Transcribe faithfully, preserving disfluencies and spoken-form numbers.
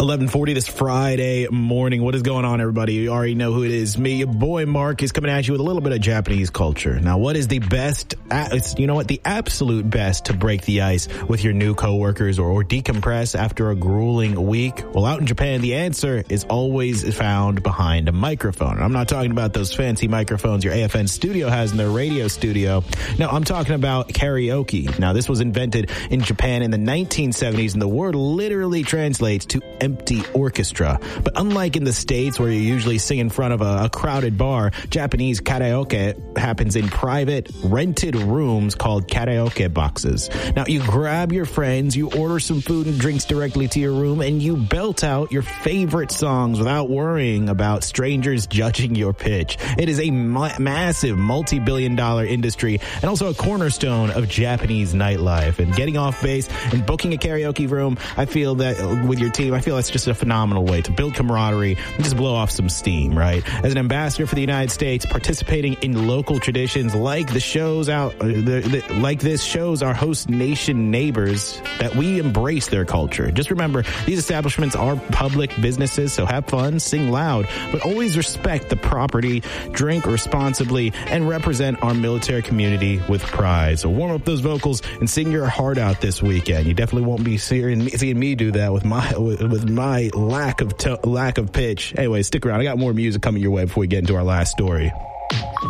eleven forty this Friday morning. What is going on, everybody? You already know who it is. Me, your boy Mark, is coming at you with a little bit of Japanese culture. Now, what is the best, it's, you know what, the absolute best to break the ice with your new coworkers or, or decompress after a grueling week? Well, out in Japan, the answer is always found behind a microphone. I'm not talking about those fancy microphones your A F N studio has in their radio studio. No, I'm talking about karaoke. Now, this was invented in Japan in the nineteen seventies, and the word literally translates to empty orchestra. But unlike in the States where you usually sing in front of a, a crowded bar, Japanese karaoke happens in private, rented rooms called karaoke boxes. Now, you grab your friends, you order some food and drinks directly to your room, and you belt out your favorite songs without worrying about strangers judging your pitch. It is a ma- massive multi-billion dollar industry and also a cornerstone of Japanese nightlife. And getting off base and booking a karaoke room, I feel that with your team, I feel that's just a phenomenal way to build camaraderie and just blow off some steam, right? As an ambassador for the United States, participating in local traditions like the shows out, uh, the, the, like this shows our host nation neighbors that we embrace their culture. Just remember, these establishments are public businesses, so have fun, sing loud, but always respect the property, drink responsibly, and represent our military community with pride. So warm up those vocals and sing your heart out this weekend. You definitely won't be seeing, seeing me do that with my with, with my lack of to- lack of pitch. Anyway, stick around. I got more music coming your way before we get into our last story.